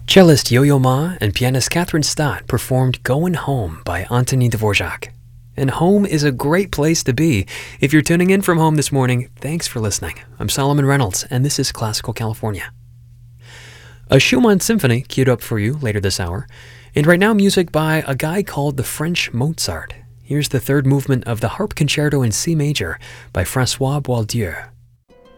Cellist Yo-Yo Ma and pianist Catherine Stott performed Going Home by Antonin Dvorak. And home is a great place to be. If you're tuning in from home this morning, thanks for listening. I'm Solomon Reynolds, and this is Classical California. A Schumann symphony queued up for you later this hour, and right now music by a guy called the French Mozart. Here's the third movement of the Harp Concerto in C major by François Boieldieu.